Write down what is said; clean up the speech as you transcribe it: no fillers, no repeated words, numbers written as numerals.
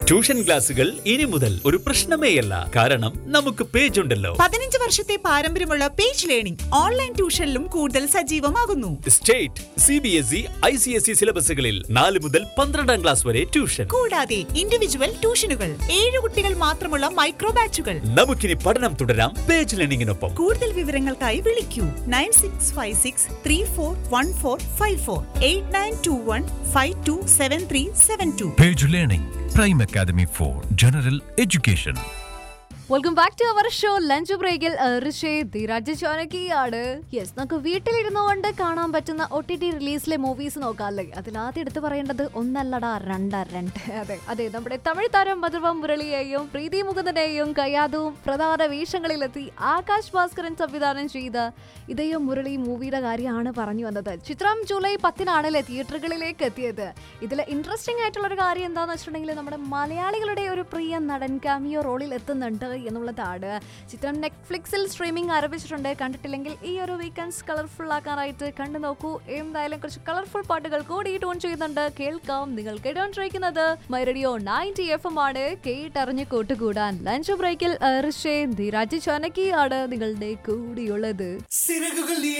Tuition ക്ലാസുകൾ ഇനി മുതൽ ഒരു പ്രശ്നമേയല്ല. കാരണം നമുക്ക് പേജ് ഉണ്ടല്ലോ. 15 വർഷത്തെ പാരമ്പര്യമുള്ള പേജ് ലേണിംഗ് ഓൺലൈൻ ട്യൂഷനിലും കൂടുതൽ സജീവമാകുന്നു. സ്റ്റേറ്റ്, CBSE, ICSE സിലബസുകളിൽ 4 മുതൽ 12ാം ക്ലാസ് വരെ ട്യൂഷൻ. കൂടാതെ ഇൻഡിവിജ്വൽ ട്യൂഷനുകൾ, 7 കുട്ടികൾ മാത്രമുള്ള മൈക്രോ ബാച്ചുകൾ. നമുക്കിനി പഠനം തുടരാം പേജ് ലേണിംഗിനൊപ്പം. കൂടുതൽ വിവരങ്ങൾക്കായി വിളിക്കൂ 9656341454 8921527372. Page Learning, Prime Academy for General Education. Welcome back to our show lunch ബ്രേക്കിൽ ധീരാജ് ചോനക്കിയാണ്. യെസ്, നമുക്ക് വീട്ടിലിരുന്നുകൊണ്ട് കാണാൻ പറ്റുന്ന OTT റിലീസിലെ മൂവീസ് നോക്കാമല്ലേ. അതിലാദ്യം എടുത്തു പറയേണ്ടത് ഒന്നല്ലടാ രണ്ട്. അതെ നമ്മുടെ തമിഴ് താരം മധുർവ മുരളിയെയും പ്രീതി മുകുന്ദനെയും കയ്യാതും പ്രധാന വേഷങ്ങളിലെത്തി ആകാശ് ഭാസ്കരൻ സംവിധാനം ചെയ്ത ഇതയും മുരളി മൂവിയുടെ കാര്യമാണ് പറഞ്ഞു വന്നത്. ചിത്രം ജൂലൈ 10 തിയേറ്ററുകളിലേക്ക് എത്തിയത്. ഇതിൽ ഇൻട്രസ്റ്റിംഗ് ആയിട്ടുള്ള ഒരു കാര്യം എന്താണെന്ന് വെച്ചിട്ടുണ്ടെങ്കിൽ നമ്മുടെ മലയാളികളുടെ ഒരു പ്രിയ നടൻ കാമിയോ റോളിൽ എത്തുന്നുണ്ട് എന്നുള്ളതാണ്. ചിത്രം നെറ്റ്ഫ്ലിക്സിൽ സ്ട്രീമിംഗ് ആരംഭിച്ചിട്ടുണ്ട്. കണ്ടിട്ടില്ലെങ്കിൽ ഈ ഒരു വീക്കെൻഡ്സ് കളർഫുൾ ആക്കാനായിട്ട് കണ്ടു നോക്കൂ. എന്തായാലും കുറച്ച് കളർഫുൾ പാട്ടുകൾ കൂടി ട്യൂൺ ചെയ്യുന്നുണ്ട്. കേൾക്കാം. നിങ്ങൾ കേട്ടോണ്ടിരിക്കുന്നത് മൈ റേഡിയോ 90 FM ആണ്. കേട്ടറിഞ്ഞ് കൂട്ടുകൂടാൻ ലഞ്ച് ബ്രേക്കിൽ ധീരാജ് ചോനക്കിയാണ് നിങ്ങളുടെ കൂടിയുള്ളത്.